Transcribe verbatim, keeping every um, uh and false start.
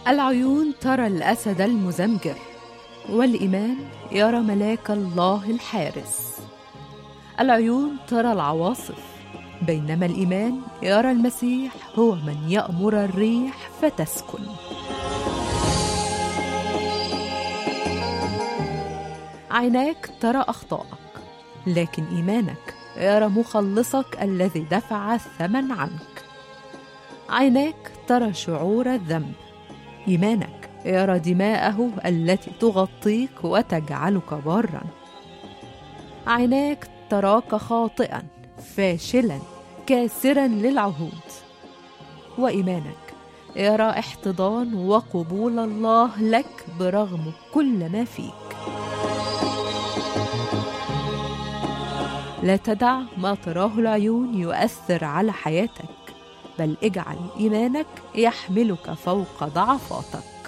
العيون ترى الأسد المزمجر، والإيمان يرى ملاك الله الحارس. العيون ترى العواصف، بينما الإيمان يرى المسيح هو من يأمر الريح فتسكن. عيناك ترى أخطائك، لكن إيمانك يرى مخلصك الذي دفع الثمن عنك. عيناك ترى شعور الذنب، إيمانك يرى دماءه التي تغطيك وتجعلك بارا. عيناك تراك خاطئا فاشلا كاسرا للعهود، وإيمانك يرى احتضان وقبول الله لك برغم كل ما فيك. لا تدع ما تراه العيون يؤثر على حياتك، بل اجعل إيمانك يحملك فوق ضعفاتك.